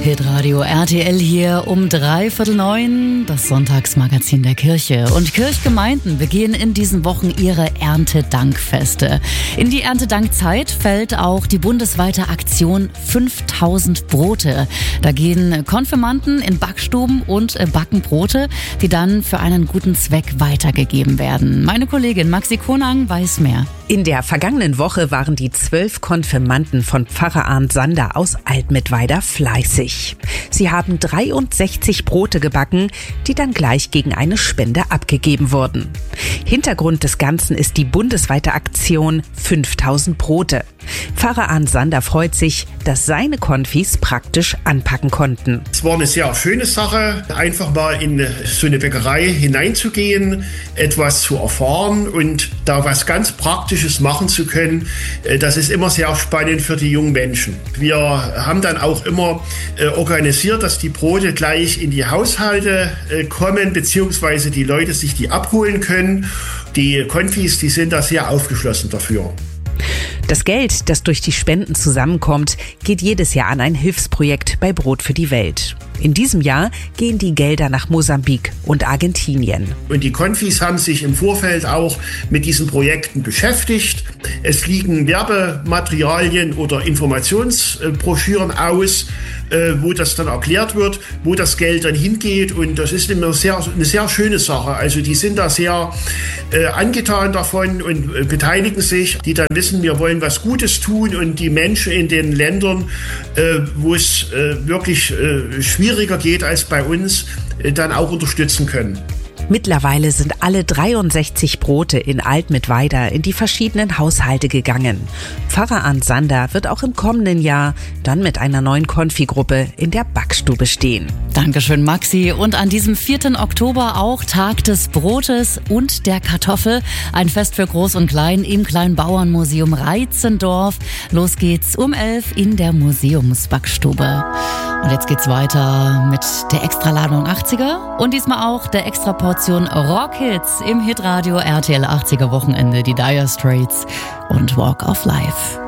Hitradio RTL hier um 8:45, das Sonntagsmagazin der Kirche. Und Kirchgemeinden begehen in diesen Wochen ihre Erntedankfeste. In die Erntedankzeit fällt auch die bundesweite Aktion 5000 Brote. Da gehen Konfirmanden in Backstuben und backen Brote, die dann für einen guten Zweck weitergegeben werden. Meine Kollegin Maxi Konang weiß mehr. In der vergangenen Woche waren die 12 Konfirmanden von Pfarrer Arndt Sander aus Altmittweida fleißig. Sie haben 63 Brote gebacken, die dann gleich gegen eine Spende abgegeben wurden. Hintergrund des Ganzen ist die bundesweite Aktion 5000 Brote. Pfarrer Arndt Sander freut sich, dass seine Konfis praktisch anpacken konnten. Es war eine sehr schöne Sache, einfach mal in so eine Bäckerei hineinzugehen, etwas zu erfahren und da was ganz Praktisches machen zu können. Das ist immer sehr spannend für die jungen Menschen. Wir haben dann auch immer organisiert, dass die Brote gleich in die Haushalte kommen, beziehungsweise die Leute sich die abholen können. Die Konfis, die sind da sehr aufgeschlossen dafür. Das Geld, das durch die Spenden zusammenkommt, geht jedes Jahr an ein Hilfsprojekt bei Brot für die Welt. In diesem Jahr gehen die Gelder nach Mosambik und Argentinien. Und die Konfis haben sich im Vorfeld auch mit diesen Projekten beschäftigt. Es liegen Werbematerialien oder Informationsbroschüren aus, wo das dann erklärt wird, wo das Geld dann hingeht. Und das ist immer eine sehr schöne Sache. Also die sind da sehr angetan davon und beteiligen sich, die dann wissen, wir wollen was Gutes tun und die Menschen in den Ländern, wo es wirklich schwieriger geht als bei uns, dann auch unterstützen können. Mittlerweile sind alle 63 Brote in Altmittweida in die verschiedenen Haushalte gegangen. Pfarrer Arndt Sander wird auch im kommenden Jahr dann mit einer neuen Konfigruppe in der Backstube stehen. Dankeschön, Maxi. Und an diesem 4. Oktober auch Tag des Brotes und der Kartoffel. Ein Fest für Groß und Klein im Kleinbauernmuseum Reitzendorf. Los geht's um 11 in der Museumsbackstube. Und jetzt geht's weiter mit der Extraladung 80er und diesmal auch der Extraportion Rockhits im Hitradio RTL 80er Wochenende, die Dire Straits und Walk of Life.